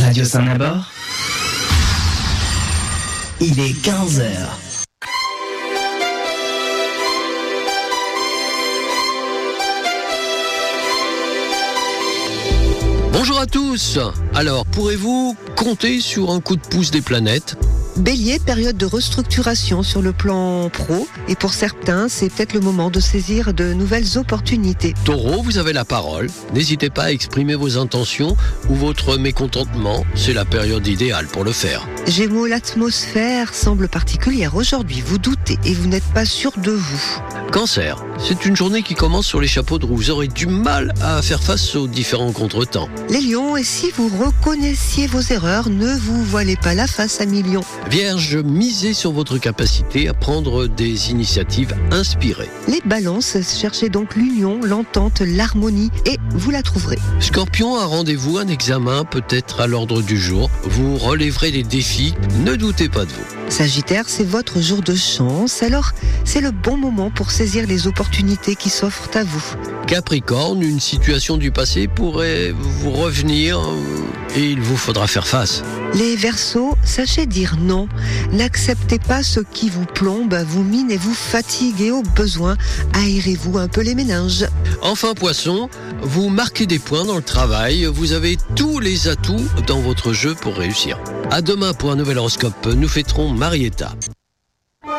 Radio Saint-Nabord, il est 15h. Bonjour à tous. Alors, pourrez-vous compter sur un coup de pouce des planètes ? Bélier, période de restructuration sur le plan pro, et pour certains, c'est peut-être le moment de saisir de nouvelles opportunités. Taureau, vous avez la parole. N'hésitez pas à exprimer vos intentions ou votre mécontentement. C'est la période idéale pour le faire. Gémeaux, l'atmosphère semble particulière aujourd'hui. Vous doutez et vous n'êtes pas sûr de vous. Cancer, c'est une journée qui commence sur les chapeaux de roue. Vous aurez du mal à faire face aux différents contretemps. Les lions, et si vous reconnaissiez vos erreurs, ne vous voilez pas la face à millions. Vierge, misez sur votre capacité à prendre des initiatives inspirées. Les balances, cherchez donc l'union, l'entente, l'harmonie, et vous la trouverez. Scorpion, un rendez-vous, un examen peut être à l'ordre du jour. Vous relèverez des défis, ne doutez pas de vous. Sagittaire, c'est votre jour de chance, alors c'est le bon moment pour saisir les opportunités qui s'offrent à vous. Capricorne, une situation du passé pourrait vous revenir et il vous faudra faire face. Les Verseaux, sachez dire non. N'acceptez pas ce qui vous plombe, vous mine et vous fatigue, et au besoin, aérez-vous un peu les méninges. Enfin Poisson, vous marquez des points dans le travail, vous avez tous les atouts dans votre jeu pour réussir. À demain pour un nouvel horoscope, nous fêterons Marietta.